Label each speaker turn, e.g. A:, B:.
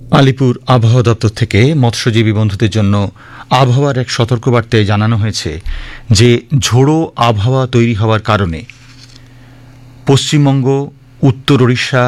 A: আলিপুর আবহাওয়া দপ্তর থেকে মৎস্যজীবী বন্ধুদের জন্য আবহাওয়ার এক সতর্কবার্তায় জানানো হয়েছে যে ঝোড়ো আবহাওয়া তৈরি হওয়ার কারণে পশ্চিমবঙ্গ, উত্তর ওড়িশা,